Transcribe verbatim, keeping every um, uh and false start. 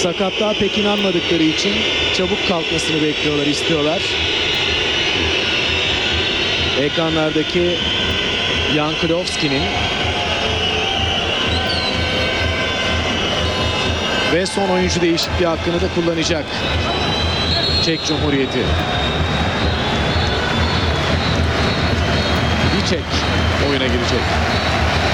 Sakatlığa pek inanmadıkları için çabuk kalkmasını bekliyorlar, istiyorlar. Ekranlardaki Jankulovski'nin ve son oyuncu değişikliği hakkını da kullanacak Çek Cumhuriyeti. Bir Çek oyuna girecek.